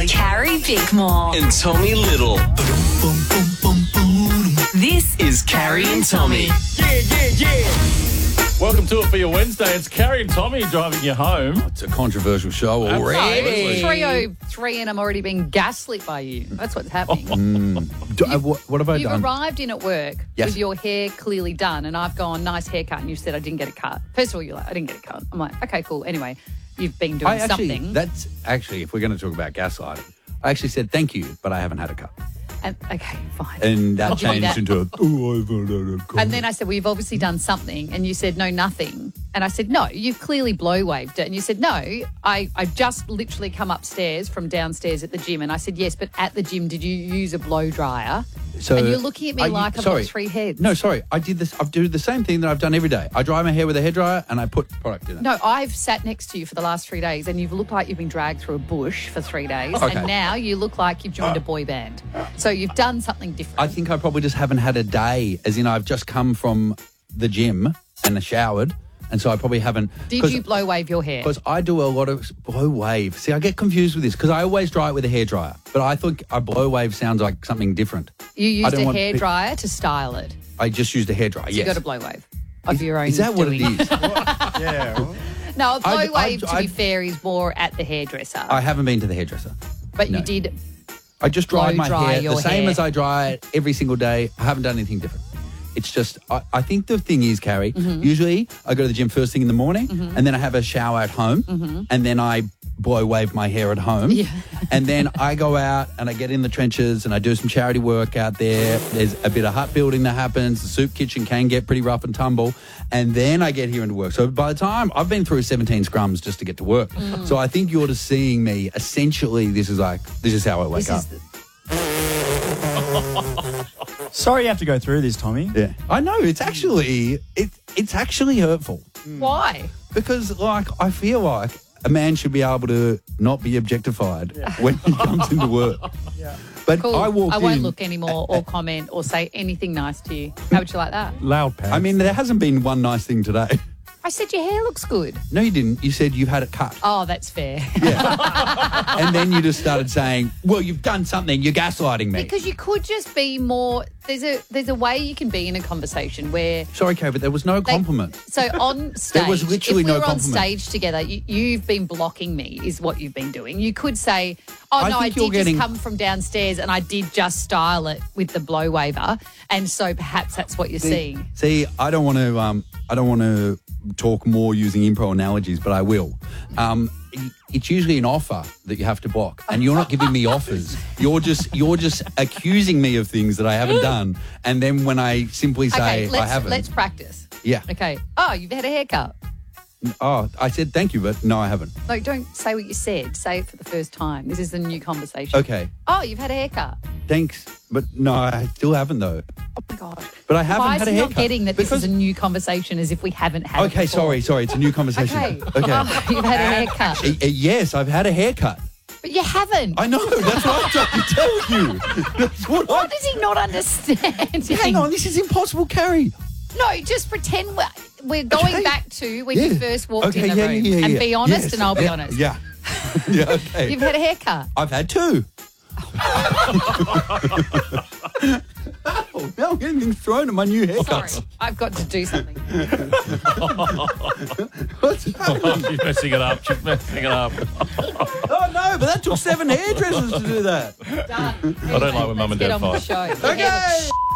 Carrie Bickmore and Tommy Little. This is Carrie and Tommy. Yeah. Welcome to it for your Wednesday. It's Carrie and Tommy driving you home. It's a controversial show Absolutely. already. 3:03 and I'm already being gaslit by you. That's what's happening. What have I You've done? arrived in at work Yes. with your hair clearly done, and I've gone, nice haircut, and you said I didn't get a cut. First of all, you're like, I didn't get a cut. I'm like, okay, cool. Anyway, you've been doing something. That's actually, if we're going to talk about gaslighting, I actually said thank you, but I haven't had a cut. And, okay, fine. And that I'll give you changed that. into I've had a cut. And then I said, well, you've obviously done something. And you said, no, nothing. And I said, no, you've clearly blow-waved it. And you said, no, I just literally come upstairs from downstairs at the gym. And I said, yes, but at the gym, did you use a blow dryer? So and you're looking at me are you- like I've sorry. got three heads. No, sorry. I do the same thing that I've done every day. I dry my hair with a hairdryer and I put product in it. No, I've sat next to you for the last 3 days and you've looked like you've been dragged through a bush for 3 days. Okay. And now you look like you've joined a boy band. So you've done something different. I think I probably just haven't had a day, as in I've just come from the gym and showered, and so I probably haven't. Did you blow wave your hair? Because I do a lot of blow wave. See, I get confused with this because I always dry it with a hairdryer, but I think a blow wave sounds like something different. You used don't a want hair dryer to style it. I just used a hairdryer. So Yes. you got a blow wave of your own. Is that what it doing. is? Yeah. No, a blow I- wave, to I- be fair, is more at the hairdresser. I haven't been to the hairdresser. but no. you did. I just dried Blow my dry hair your the same hair. as I dry it every single day. I haven't done anything different. It's just, I think the thing is, Carrie, Mm-hmm. usually I go to the gym first thing in the morning and then I have a shower at home and then I blow wave my hair at home. Yeah. And then I go out and I get in the trenches and I do some charity work out there. There's a bit of hut building that happens. The soup kitchen can get pretty rough and tumble. And then I get here into work. So by the time I've been through 17 scrums just to get to work. So I think you're just seeing me, essentially, this is how I wake This up. is the, Sorry you have to go through this, Tommy. Yeah, I know. It's actually hurtful why? because, like, I feel like a man should be able to not be objectified when he comes into work. But Cool. I walked in. won't look anymore or comment or say anything nice to you. How would you like that? Loud pants. I mean, there hasn't been one nice thing today. I said your hair looks good. No, you didn't. You said you've had it cut, Oh, that's fair. and then you just started saying, "Well, you've done something. You're gaslighting me." Because you could just be more. There's a way you can be in a conversation where. Sorry, Kay, but there was no compliment. So on stage, was literally if we no were on compliment. stage together, you've been blocking me, is what you've been doing. You could say, "Oh I no, I think you're did getting- just come from downstairs and I did just style it with the blow waver," and so perhaps that's what you're seeing. See, I don't want to talk more using improv analogies, but I will. It's usually an offer that you have to block, and you're not giving me offers. You're just accusing me of things that I haven't done, and then when I simply say Okay, I haven't, let's practice. yeah. Okay. Oh, you've had a haircut. Oh, I said thank you, but no, I haven't. No, don't say what you said. Say it for the first time. This is a new conversation. Okay, Oh, you've had a haircut. thanks, but no, I still haven't though. Oh my god. But I haven't Why had is a he haircut. not getting that this Because- is a new conversation as if we haven't had it Okay, before? sorry, it's a new conversation. Okay. Okay. Oh, you've had a haircut. Yes, I've had a haircut. But you haven't. I know. That's what I'm trying to tell you. That's what What does he not understand? Hang on, this is impossible, Carrie. No, just pretend we're going Okay. back to when you first walked Okay, in the room. And be honest Yes. and I'll be Yeah, honest. Yeah. Yeah, okay. You've had a haircut. I've had two. Oh, now I'm getting thrown at my new haircut. Sorry, I've got to do something. What's happening? She's messing it up. Oh, no, but that took 7 hairdressers to do that. Done. I don't like when Mum and Let's Dad get on with fight. the show. Okay.